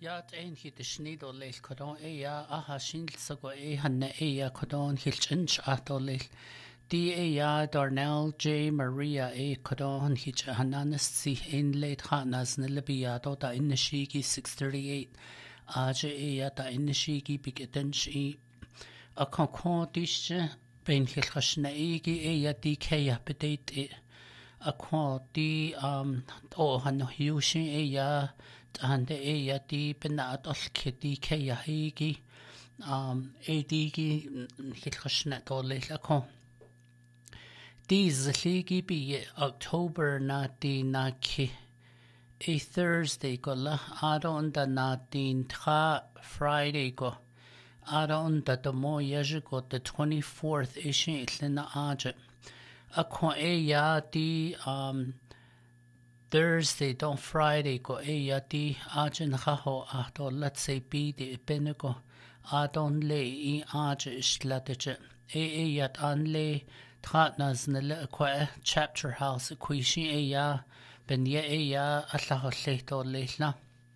Yaat ein hit snido leil kodon ja aha sinlsago hanna kodon hilchinch atolil D Darnell J Maria kodon hit hananas si in late hanas nilabia da inishigi 638 aja da inishigi bigedench a konkon dische ben hilchashna DK update a kon di han hiushin and di benat olkidi keya higi adigi hilchashna dolil a kon These ligi be October na di na ki a Thursday go la adon da na din tra Friday go adon da the mo yeje go the 24th ishin itlina aje a kon di Thursday don't Friday go di aje naho ato let's say be the benigo adon le I aje ishlateje yat an le Tratnas nile qua chapter house quishi ben ye allaholeto leila.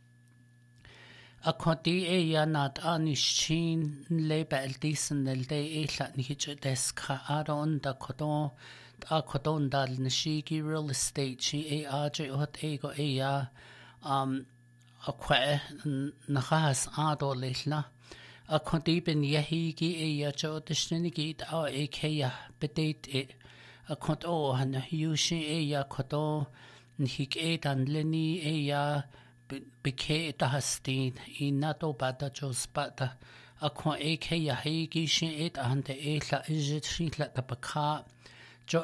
A codi nat anishin le beldisen nel de ela nihich deska adon da codon dal nishigi real estate shi aje hot ego a qua nahas ado leila. A codi ben yehigi jo dishnigit keya bedate a cod han yushi codon nhik an lini beke da hastin in nato bada jos bada a con keya higi shi an de ela is shi la da baka jo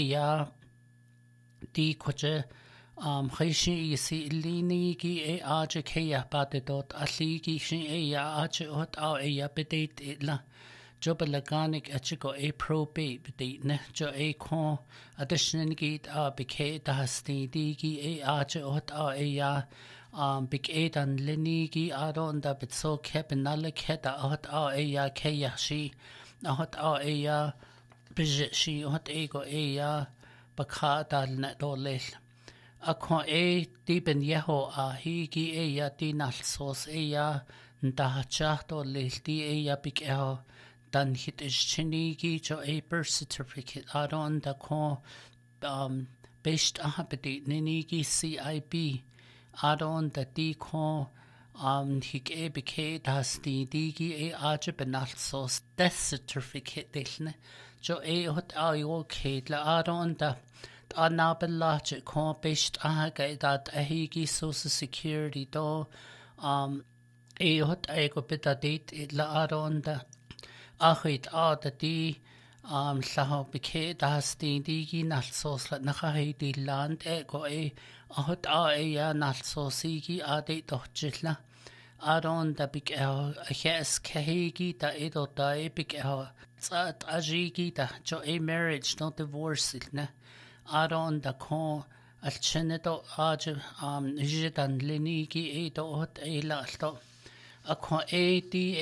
di koje Heishi si lini gi aje keya bade dot aligi shi aje hot bedate la Jobalaganic achiko probate bedate ne jo con addition git beke da hasti digi aje hot big an linigi adon da bitso kebenale keda hot keya shi hot bijit shi hot ego baka dal net dolil A con di ben yeho higi di nalsos da chato lil di big dan hit is chinigi jo birth certificate adon da con based habedi ninigi CIB adon da di con hig bk das di digi aje benalsos death certificate dilne jo hot okay la adon da Anabelach con based that higi social security do hot ego bita date la aronda ahit da di laho beke das digi nalsos la naha di land ego hot nalsosigi ade dochla aronda big hes kahigi da edo da big tsat ajigi da jo marriage no divorce ne Aron da con al chenedo aje jidan linigi do hot la alto a con di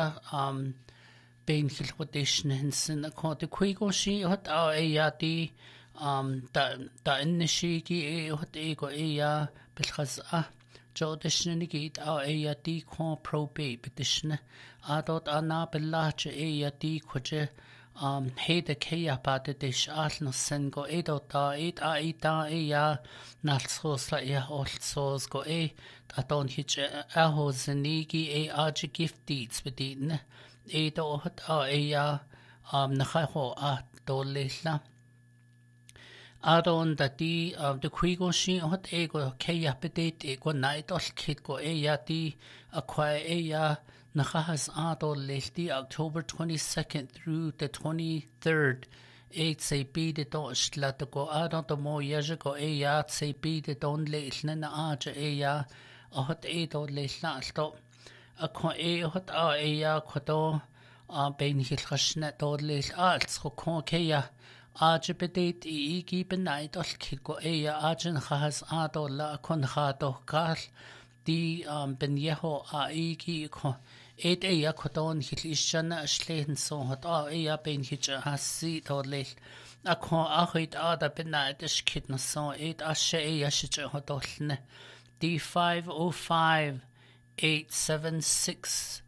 ben hilqudition hinsen a con de quigo shi hot di da innishigi hot ego bilkhaz jo dishnigi di con probate petition adot ana billache di koje Heda keya bade dish alno sen go edo da nalsos la olsos go adon hich ho zenigi aje gift deeds bedine edo hot nachaho dolila adon da di de quigo shi hot ego keya bedate go night ol kid go di aqua Nahas Adol Lefty October 22nd through the 23rd. 8 say be the Dutch Latago Adon the Mo Yajago say be the Don Latlin Aja a hot Edo Latlato. A con hot Kodo Ben Hilchashnet or Lat Arts ho con Kea Aja bedate igi benite or Kiko Ajan has Adol la con Hado Gal di ben yeho igi con codon hilishana schlechen so hat ben hich hasi dolil a con ahit ada benite skid na so ashe shich hodolne D505 876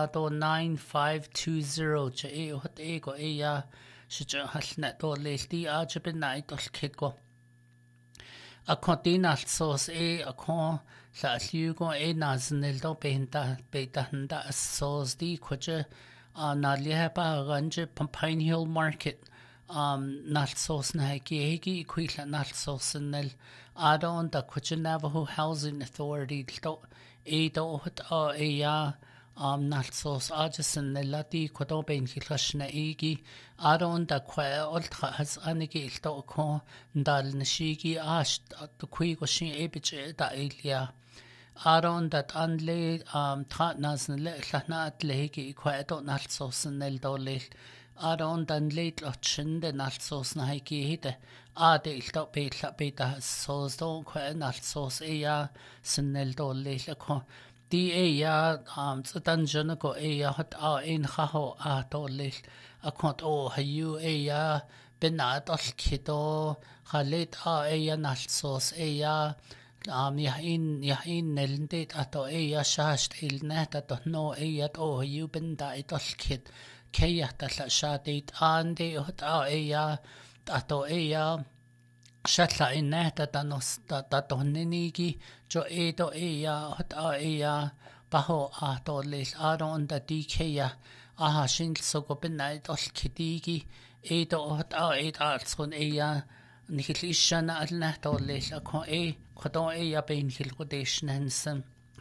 9520 cha e hot e go e ya shich halna do lesti a jibin night ol kid go a continal sos e a con la liugo e naznel do beta handa sos di kwaje na lieba ganje Pine Hill Market nalsos na hegi kwila nalsos nel adon da kwaje Navajo Housing Authority do e do hot e ya nalsos ajasen nellati kwado ben hilashna egi adon da kwa ultra has anigi do ko ndal nashigi ash to kwi go shin e biche da elia Aron dat anle tra nasn le llana atlegi kwaedo nalsos nel dolil Aron dan leit lotchen de nalsos na hegi hide ade ilto beta sos do kwa nalsos ya snel dolil ko di ya tsan jona go ya hot in khaho dolil akot o hayu ya benat al kido khalet ya nalsos ya yahin nelndit ato ya shasht ilnet ato no yat o yuben da itol kid kayat la shadit ande hot ya ato ya shatla innet atanos tato ninigi jo edo ya hot ya baho ato lis aron da dikya aha shin so go ben itol kidigi edo hot alson ya Nikilishana alnahto lis akon Kodo ya bein hilkodation handsome.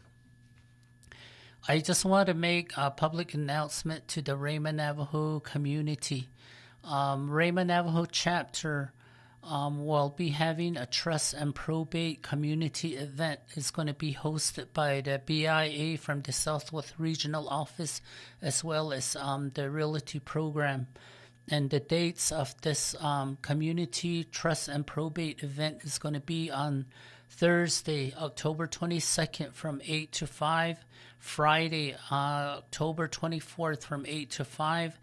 I just want to make a public announcement to the Raymond Navajo community. Raymond Navajo chapter will be having a trust and probate community event. It's going to be hosted by the BIA from the Southwest Regional Office as well as the Realty Program. And the dates of this community trust and probate event is going to be on Thursday, October 22nd from 8 to 5, Friday, October 24th from 8 to 5.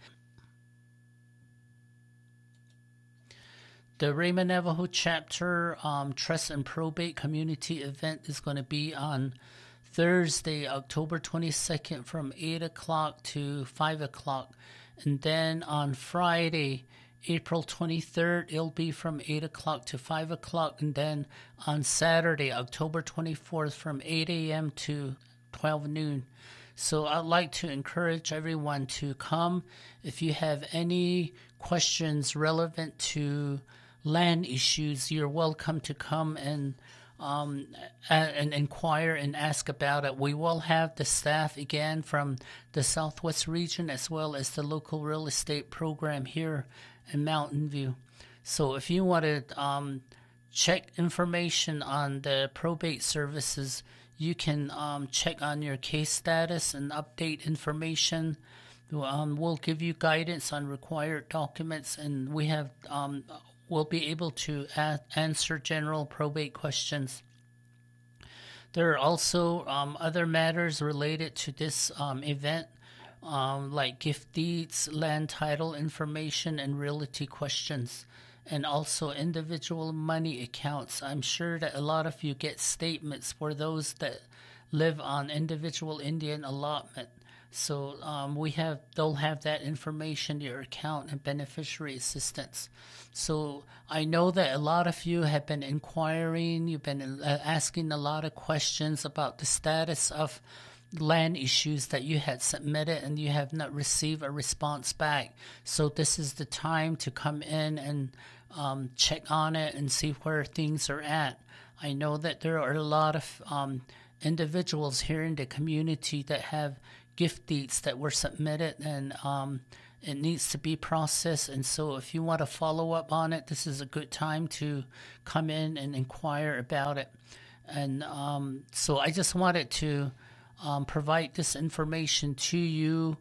The Raymond Navajo chapter trust and probate community event is going to be on Thursday, October 22nd from 8 o'clock to 5 o'clock. And then on Friday, April 23rd, it'll be from 8 o'clock to 5 o'clock. And then on Saturday, October 24th, from 8 a.m. to 12 noon. So I'd like to encourage everyone to come. If you have any questions relevant to land issues, you're welcome to come and inquire and ask about it. We will have the staff again from the Southwest region as well as the local real estate program here in Mountain View. So if you want to check information on the probate services, you can check on your case status and update information. We'll give you guidance on required documents, and we have we'll be able to answer general probate questions. There are also other matters related to this event, like gift deeds, land title information, and realty questions, and also individual money accounts. I'm sure that a lot of you get statements for those that live on individual Indian allotment. So they'll have that information, your account and beneficiary assistance. So I know that a lot of you have been inquiring, you've been asking a lot of questions about the status of land issues that you had submitted and you have not received a response back. So this is the time to come in and check on it and see where things are at. I know that there are a lot of individuals here in the community that have gift deeds that were submitted, and it needs to be processed. And so if you want to follow up on it, this is a good time to come in and inquire about it. And so I just wanted to provide this information to you.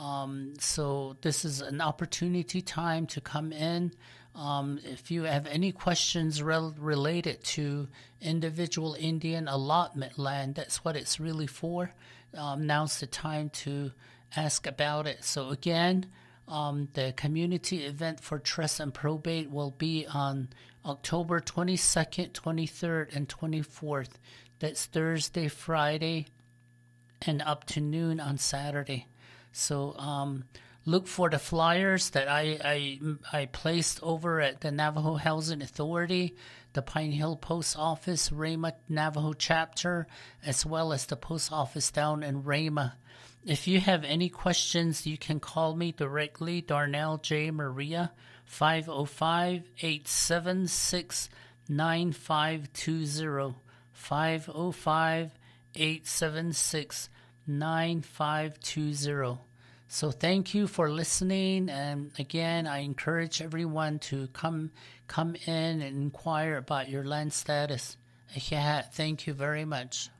So this is an opportunity time to come in. If you have any questions related to individual Indian allotment land, that's what it's really for. Now's the time to ask about it. So again, the community event for trust and probate will be on October 22nd, 23rd, and 24th. That's Thursday, Friday, and up to noon on Saturday. So look for the flyers that I placed over at the Navajo Housing Authority, the Pine Hill Post Office, Rama Navajo Chapter, as well as the post office down in Rama. If you have any questions, you can call me directly, Darnell J. Maria, 505-876-9520, 505-876-9520. So thank you for listening, and again, I encourage everyone to come in and inquire about your land status. Thank you very much.